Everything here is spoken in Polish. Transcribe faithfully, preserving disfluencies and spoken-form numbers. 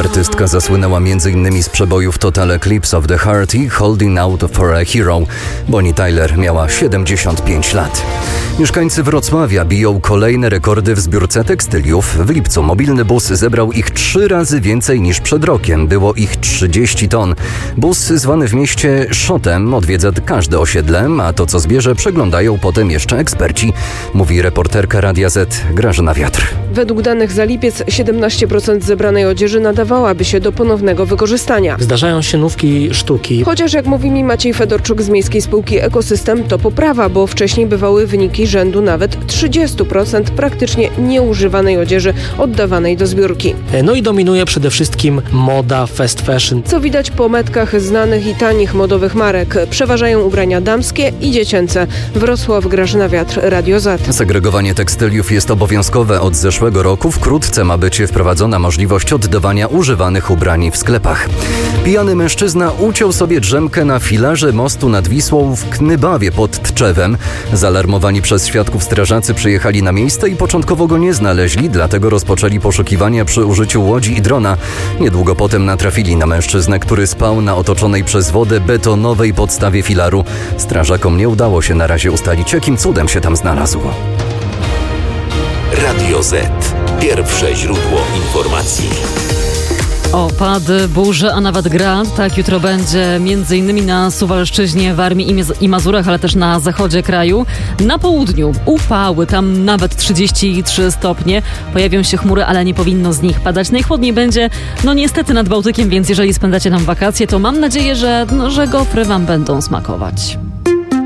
Artystka zasłynęła m.in. z przebojów Total Eclipse of the Heart i Holding Out for a Hero. Bonnie Tyler miała siedemdziesiąt pięć lat. Mieszkańcy Wrocławia biją kolejne rekordy w zbiórce tekstyliów. W lipcu mobilny bus zebrał ich trzy razy więcej niż przed rokiem. Było ich trzydzieści ton. Bus zwany w mieście Szotem odwiedza każde osiedle, a to co zbierze przeglądają potem jeszcze eksperci, mówi reporterka Radia Z Grażyna Wiatr. Według danych za lipiec siedemnaście procent zebranej odzieży nadawałaby się do ponownego wykorzystania. Zdarzają się nówki sztuki. Chociaż jak mówi mi Maciej Fedorczuk z Miejskiej Spółki Ekosystem, to poprawa, bo wcześniej bywały wyniki rzędu nawet trzydzieści procent praktycznie nieużywanej odzieży oddawanej do zbiórki. No i dominuje przede wszystkim moda, fast fashion. Co widać po metkach znanych i tanich modowych marek. Przeważają ubrania damskie i dziecięce. Wrocław, Grażyna Wiatr, Radio Z. Segregowanie tekstyliów jest obowiązkowe od zeszłego roku. Wkrótce ma być wprowadzona możliwość oddawania używanych ubrań w sklepach. Pijany mężczyzna uciął sobie drzemkę na filarze mostu nad Wisłą w Knybawie pod Tczewem. Zaalarmowani przez świadków strażacy przyjechali na miejsce i początkowo go nie znaleźli, dlatego rozpoczęli poszukiwania przy użyciu łodzi i drona. Niedługo potem natrafili na mężczyznę, który spał na otoczonej przez wodę betonowej podstawie filaru. Strażakom nie udało się na razie ustalić, jakim cudem się tam znalazł. Radio Z. Pierwsze źródło informacji. Opady, burze, a nawet grad. Tak jutro będzie między innymi na Suwalszczyźnie, Warmii i Mazurach, ale też na zachodzie kraju. Na południu upały, tam nawet trzydzieści trzy stopnie. Pojawią się chmury, ale nie powinno z nich padać. Najchłodniej będzie, no niestety nad Bałtykiem, więc jeżeli spędzacie tam wakacje, to mam nadzieję, że, no, że gofry wam będą smakować.